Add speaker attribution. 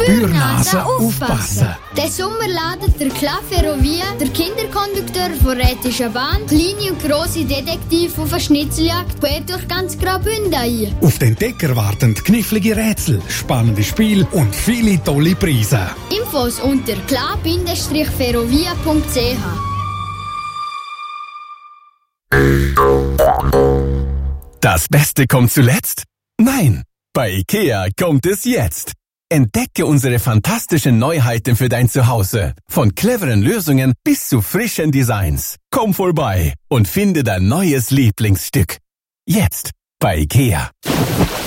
Speaker 1: Spürnase aufpassen.
Speaker 2: Den Sommer ladet der Club Ferrovia, der Kinderkondukteur von Rätischer Bahn, kleine und grosse Detektive auf eine Schnitzeljagd quer durch ganz Graubünden ein.
Speaker 1: Auf den Entdecker warten knifflige Rätsel, spannende Spiele und viele tolle Preise.
Speaker 2: Infos unter club-ferrovia.ch.
Speaker 3: Das Beste kommt zuletzt? Nein, bei IKEA kommt es jetzt. Entdecke unsere fantastischen Neuheiten für dein Zuhause. Von cleveren Lösungen bis zu frischen Designs. Komm vorbei und finde dein neues Lieblingsstück. Jetzt bei IKEA.